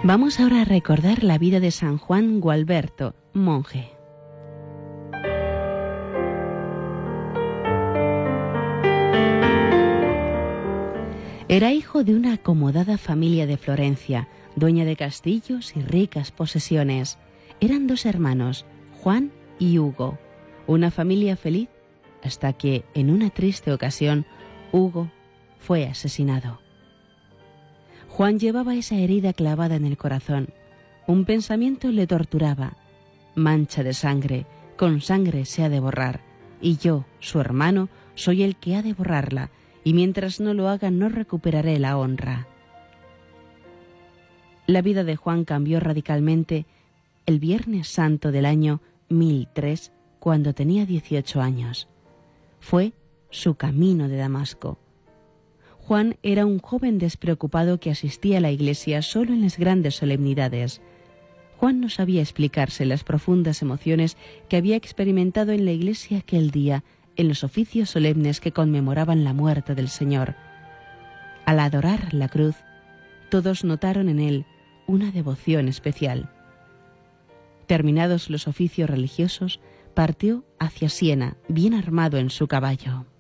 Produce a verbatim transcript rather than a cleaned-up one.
Vamos ahora a recordar la vida de San Juan Gualberto, monje. Era hijo de una acomodada familia de Florencia, dueña de castillos y ricas posesiones. Eran dos hermanos, Juan y Hugo, una familia feliz, hasta que, en una triste ocasión, Hugo fue asesinado. Juan llevaba esa herida clavada en el corazón. Un pensamiento le torturaba. Mancha de sangre, con sangre se ha de borrar, y yo, su hermano, soy el que ha de borrarla, y mientras no lo haga no recuperaré la honra. La vida de Juan cambió radicalmente el Viernes Santo del año mil tres, cuando tenía dieciocho años. Fue su camino de Damasco. Juan era un joven despreocupado que asistía a la iglesia solo en las grandes solemnidades. Juan no sabía explicarse las profundas emociones que había experimentado en la iglesia aquel día, en los oficios solemnes que conmemoraban la muerte del Señor. Al adorar la cruz, todos notaron en él una devoción especial. Terminados los oficios religiosos, partió hacia Siena, bien armado en su caballo.